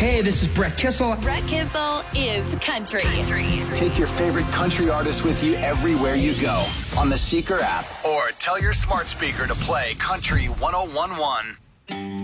Hey, this is Brett Kissel. Brett Kissel is country. Take your favorite country artists with you everywhere you go on the Seeker app, or tell your smart speaker to play Country 101.1.